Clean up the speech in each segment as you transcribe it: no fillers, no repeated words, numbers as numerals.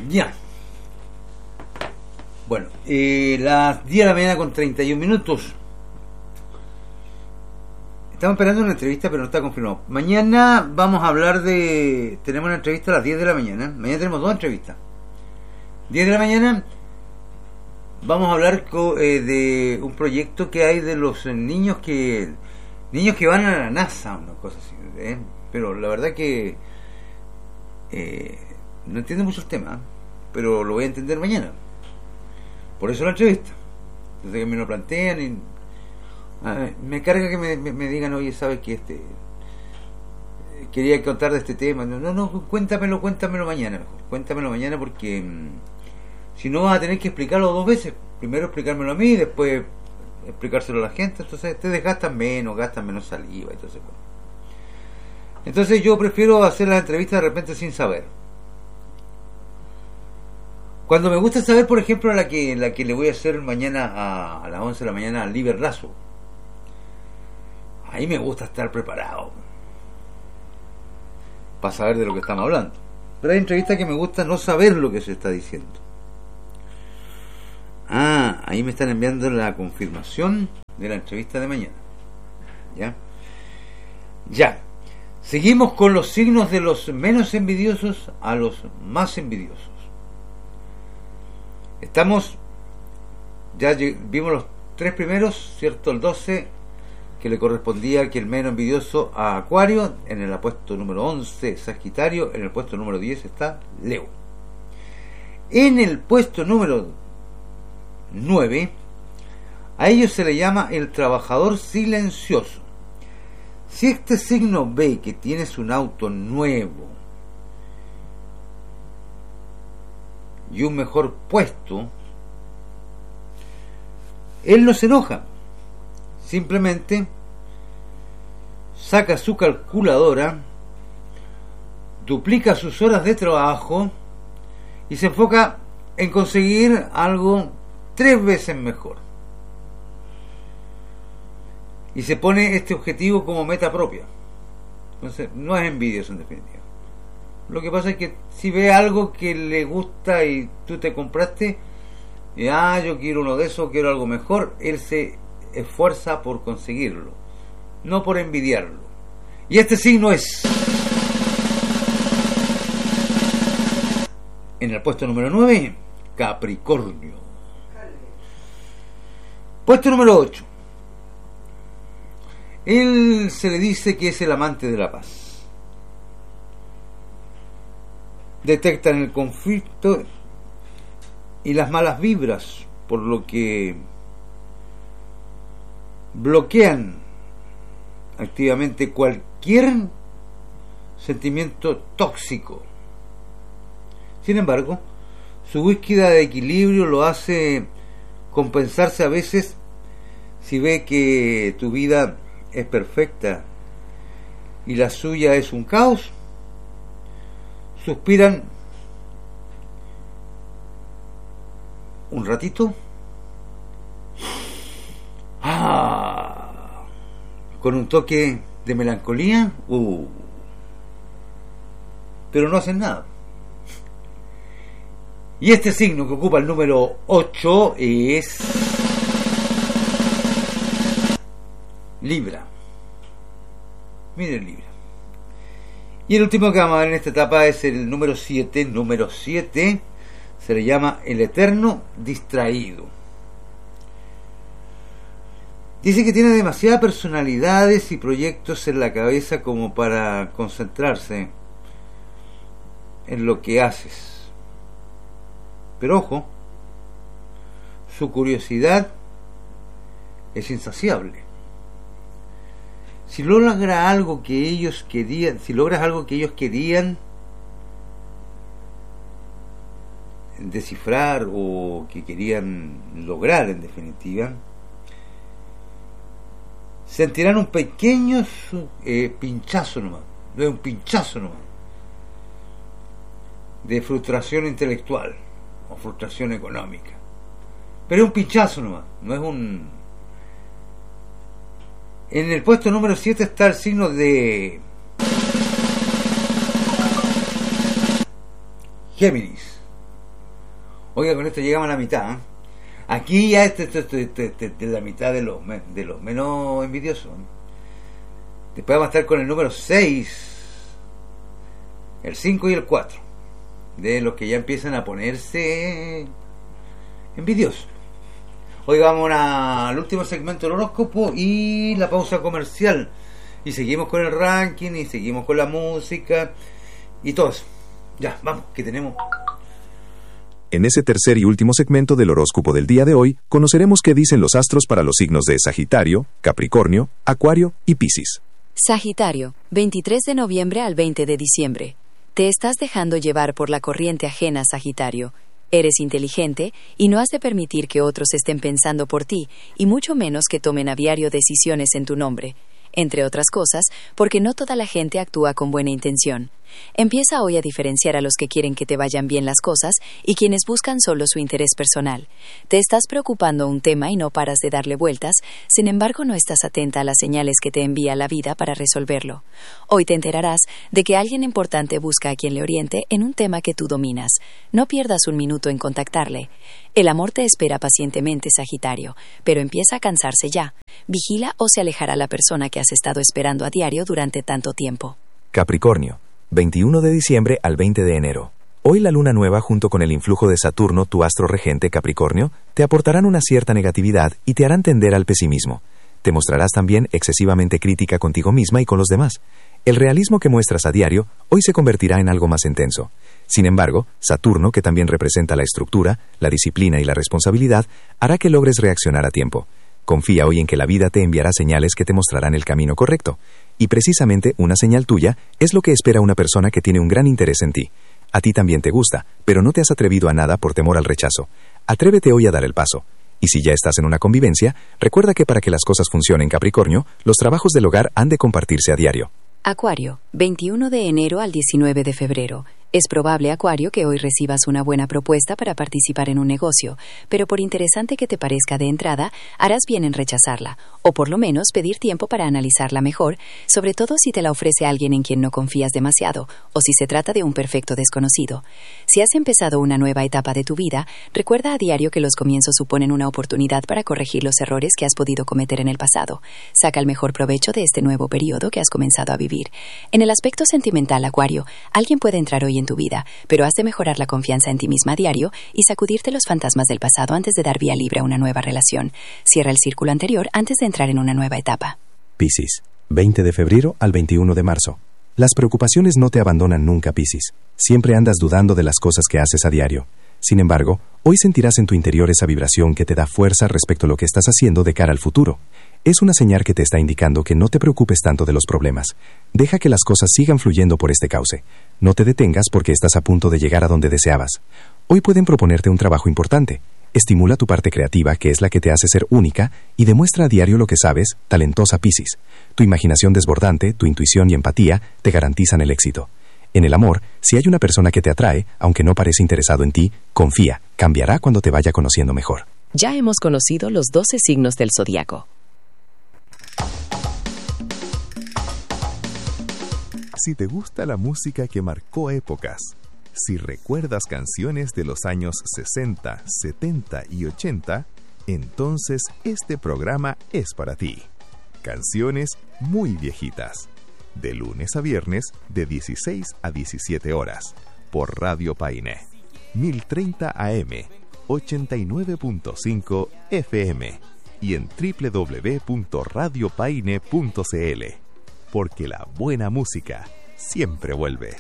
Ya. Bueno, las 10 de la mañana con 31 minutos. Estamos esperando una entrevista, pero no está confirmado. Mañana vamos a hablar de... Tenemos una entrevista a las 10 de la mañana. Mañana tenemos dos entrevistas. 10 de la mañana vamos a hablar de un proyecto que hay de los niños que van a la NASA, una cosa así. Pero la verdad que no entiendo mucho el tema, pero lo voy a entender mañana. Por eso la entrevista. Desde que me lo plantean y me carga que me digan, oye, sabes que quería contar de este tema. No, cuéntamelo mañana mejor. Cuéntamelo mañana porque si no vas a tener que explicarlo dos veces. Primero explicármelo a mí y después explicárselo a la gente. Entonces te gastan menos saliva. Entonces yo prefiero hacer las entrevistas de repente sin saber. Cuando me gusta saber, por ejemplo, la que le voy a hacer mañana a las 11 de la mañana al Liber Lazo, ahí me gusta estar preparado para saber de lo que estamos hablando. Pero hay entrevistas que me gusta no saber lo que se está diciendo. Ahí me están enviando la confirmación de la entrevista de mañana. Ya. Seguimos con los signos de los menos envidiosos a los más envidiosos. Ya vimos los tres primeros, ¿cierto? El 12, que le correspondía que el menos envidioso a Acuario, en el puesto número 11 Sagitario, en el puesto número 10 está Leo. En el puesto número 9, a ellos se le llama el trabajador silencioso. Si este signo ve que tienes un auto nuevo y un mejor puesto, él no se enoja, simplemente saca su calculadora, duplica sus horas de trabajo y se enfoca en conseguir algo 3 veces mejor, y se pone este objetivo como meta propia. Entonces no es envidioso en definitiva. Lo que pasa es que si ve algo que le gusta y tú te compraste, yo quiero uno de esos, quiero algo mejor, él se esfuerza por conseguirlo, no por envidiarlo. Y este signo es, en el puesto número 9, Capricornio. Puesto número 8. Él se le dice que es el amante de la paz. Detectan el conflicto y las malas vibras, por lo que bloquean activamente cualquier sentimiento tóxico. Sin embargo, su búsqueda de equilibrio lo hace compensarse a veces si ve que tu vida es perfecta y la suya es un caos. Suspiran un ratito, con un toque de melancolía, pero no hacen nada. Y este signo que ocupa el número 8 es Libra. Miren, Libra. Y el último que vamos a ver en esta etapa es el número 7. Número 7 se le llama el eterno distraído. Dice que tiene demasiadas personalidades y proyectos en la cabeza como para concentrarse en lo que haces. Pero ojo, su curiosidad es insaciable. Si logras algo que ellos querían, descifrar o que querían lograr en definitiva, sentirán un pequeño pinchazo nomás, no es un pinchazo nomás, de frustración intelectual o frustración económica, pero es un pinchazo nomás, no es un... En el puesto número 7 está el signo de Géminis. Oiga, con esto llegamos a la mitad, ¿eh? Aquí ya es la mitad de los menos envidiosos. Después vamos a estar con el número 6, el 5 y el 4, de los que ya empiezan a ponerse envidiosos. Hoy vamos al último segmento del horóscopo y la pausa comercial. Y seguimos con el ranking y seguimos con la música y todo eso. Ya, vamos, que tenemos... En ese tercer y último segmento del horóscopo del día de hoy, conoceremos qué dicen los astros para los signos de Sagitario, Capricornio, Acuario y Piscis. Sagitario, 23 de noviembre al 20 de diciembre. Te estás dejando llevar por la corriente ajena, Sagitario. Eres inteligente y no has de permitir que otros estén pensando por ti, y mucho menos que tomen a diario decisiones en tu nombre. Entre otras cosas, porque no toda la gente actúa con buena intención. Empieza hoy a diferenciar a los que quieren que te vayan bien las cosas y quienes buscan solo su interés personal. Te estás preocupando un tema y no paras de darle vueltas, sin embargo no estás atenta a las señales que te envía la vida para resolverlo. Hoy te enterarás de que alguien importante busca a quien le oriente en un tema que tú dominas. No pierdas un minuto en contactarle. El amor te espera pacientemente, Sagitario, pero empieza a cansarse ya. Vigila o se alejará la persona que has estado esperando a diario durante tanto tiempo. Capricornio, 21 de diciembre al 20 de enero. Hoy la luna nueva junto con el influjo de Saturno, tu astro regente Capricornio, te aportarán una cierta negatividad y te harán tender al pesimismo. Te mostrarás también excesivamente crítica contigo misma y con los demás. El realismo que muestras a diario hoy se convertirá en algo más intenso. Sin embargo, Saturno, que también representa la estructura, la disciplina y la responsabilidad, hará que logres reaccionar a tiempo. Confía hoy en que la vida te enviará señales que te mostrarán el camino correcto. Y precisamente una señal tuya es lo que espera una persona que tiene un gran interés en ti. A ti también te gusta, pero no te has atrevido a nada por temor al rechazo. Atrévete hoy a dar el paso. Y si ya estás en una convivencia, recuerda que para que las cosas funcionen, Capricornio, los trabajos del hogar han de compartirse a diario. Acuario, 21 de enero al 19 de febrero. Es probable, Acuario, que hoy recibas una buena propuesta para participar en un negocio, pero por interesante que te parezca de entrada, harás bien en rechazarla, o por lo menos pedir tiempo para analizarla mejor, sobre todo si te la ofrece alguien en quien no confías demasiado, o si se trata de un perfecto desconocido. Si has empezado una nueva etapa de tu vida, recuerda a diario que los comienzos suponen una oportunidad para corregir los errores que has podido cometer en el pasado. Saca el mejor provecho de este nuevo periodo que has comenzado a vivir. En el aspecto sentimental, Acuario, alguien puede entrar hoy en tu vida, pero has de mejorar la confianza en ti misma a diario y sacudirte los fantasmas del pasado antes de dar vía libre a una nueva relación. Cierra el círculo anterior antes de entrar en una nueva etapa. Piscis, 20 de febrero al 21 de marzo. Las preocupaciones no te abandonan nunca, Piscis. Siempre andas dudando de las cosas que haces a diario. Sin embargo, hoy sentirás en tu interior esa vibración que te da fuerza respecto a lo que estás haciendo de cara al futuro. Es una señal que te está indicando que no te preocupes tanto de los problemas. Deja que las cosas sigan fluyendo por este cauce. No te detengas porque estás a punto de llegar a donde deseabas. Hoy pueden proponerte un trabajo importante. Estimula tu parte creativa, que es la que te hace ser única, y demuestra a diario lo que sabes, talentosa Piscis. Tu imaginación desbordante, tu intuición y empatía te garantizan el éxito. En el amor, si hay una persona que te atrae, aunque no parece interesado en ti, confía, cambiará cuando te vaya conociendo mejor. Ya hemos conocido los 12 signos del zodiaco. Si te gusta la música que marcó épocas, si recuerdas canciones de los años 60, 70 y 80, entonces este programa es para ti. Canciones muy viejitas. De lunes a viernes, de 16 a 17 horas, por Radio Paine. 1030 AM, 89.5 FM y en www.radiopaine.cl. Porque la buena música siempre vuelve.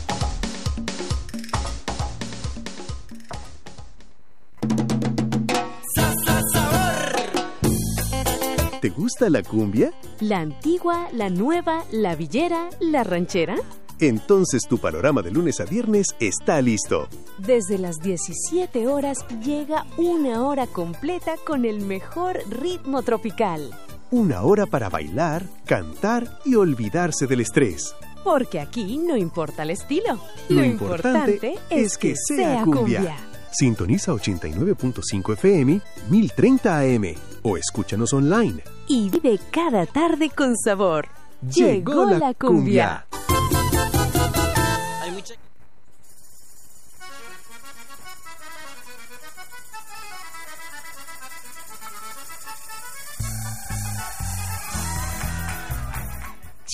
¿Te gusta la cumbia? ¿La antigua, la nueva, la villera, la ranchera? Entonces tu panorama de lunes a viernes está listo. Desde las 17 horas llega una hora completa con el mejor ritmo tropical. Una hora para bailar, cantar y olvidarse del estrés. Porque aquí no importa el estilo. Lo importante es que sea cumbia. Sintoniza 89.5 FM, 1030 AM o escúchanos online. Y vive cada tarde con sabor. Llegó la cumbia.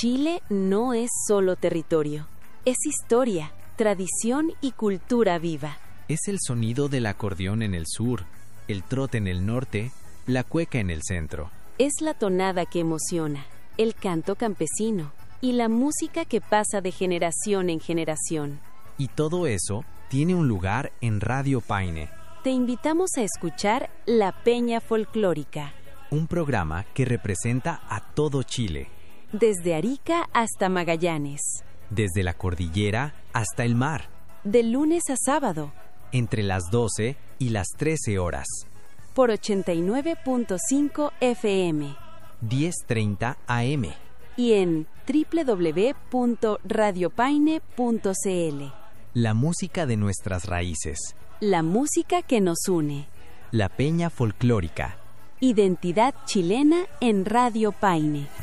Chile no es solo territorio, es historia, tradición y cultura viva. Es el sonido del acordeón en el sur, el trote en el norte, la cueca en el centro. Es la tonada que emociona, el canto campesino y la música que pasa de generación en generación. Y todo eso tiene un lugar en Radio Paine. Te invitamos a escuchar La Peña Folclórica, un programa que representa a todo Chile. Desde Arica hasta Magallanes. Desde la cordillera hasta el mar. De lunes a sábado. Entre las 12 y las 13 horas. Por 89.5 FM. 10:30 AM. Y en www.radiopaine.cl. La música de nuestras raíces. La música que nos une. La Peña Folclórica. Identidad chilena en Radio Paine.